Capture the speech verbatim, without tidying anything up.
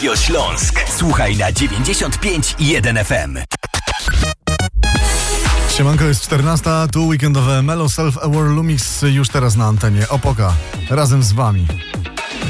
Radio Śląsk. Słuchaj na dziewięćdziesiąt pięć i jeden F M. Siemanko, jest czternasta, tu weekendowe Melo Self-Aware Lumix już teraz na antenie. Opoka, razem z wami.